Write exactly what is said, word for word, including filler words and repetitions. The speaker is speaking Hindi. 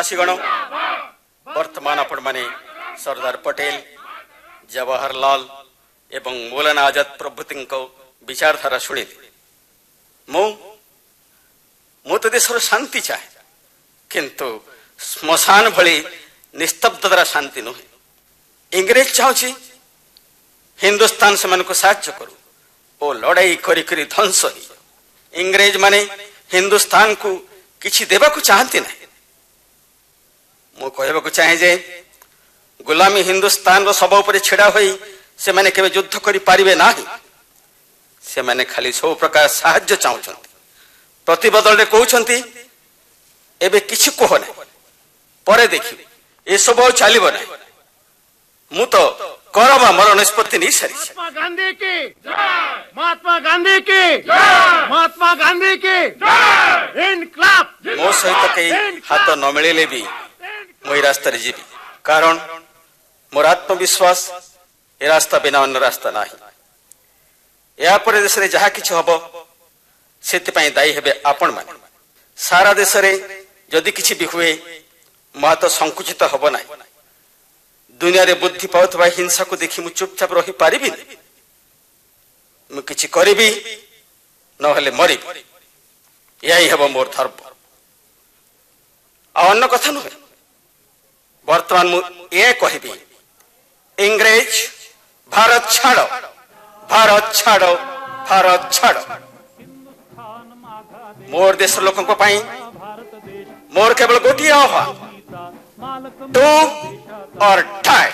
देशवासीगण वर्तमान आपण माने सरदार पटेल जवाहरलाल एवं मौलाना आजाद प्रभृति विचारधारा शुणिले मु मु तो देशर शांति चाहे किंतु श्मशान भली निस्तब्धतार शांति नुहे। इंग्रेज चाहूँ हिंदुस्तान से मन को साहाय्य करू ओ लड़ाई करी करी ध्वंस ही इंग्रेज माने हिंदुस्तान को किछि देवा को चाहती नहीं। मु कहबा चाहे जे गुलामी हिंदुस्तान रो सब ऊपर छिड़ा होई से माने केबे युद्ध करि पारिबे नाही। से माने खाली सब प्रकार साहाय्य चाहउछंती प्रतिबदल रे कहउछंती एबे किछि कोह नै परे देखि ए सब चलिबो नै। मु तो करबा मर निष्पत्ति नहीं सारी। महात्मा गांधी की जय, महात्मा गांधी की जय, महात्मा गांधी की जय। इनकलाब मो सहित कई हाथ न मिले भी मुई रास्ता जीवी कारण मोर आत्मविश्वास ए रास्ता बिना अन्य रास्ता नहीं। या पर देश रे जहा किछ हबो सेति पई दायी हेबे आपण माने। सारा देश रे जदि किछ भी हुए मा तो संकुचित हबो नाही। दुनिया रे बुद्धि पाउथबा हिंसा को देखि मु चुपचाप रही पारिबि मु किछ करिबि न हेले मरि यही हेबो मोर धर्म। आ अन्य कथा नुहे वर्तमान मु ए कहबी इंग्रेज भारत छाड़ो भारत छाड़ो भारत छाड़ो। मोर देश लोकन को पाई मोर केवल गोटी आह्वान डू और डाई।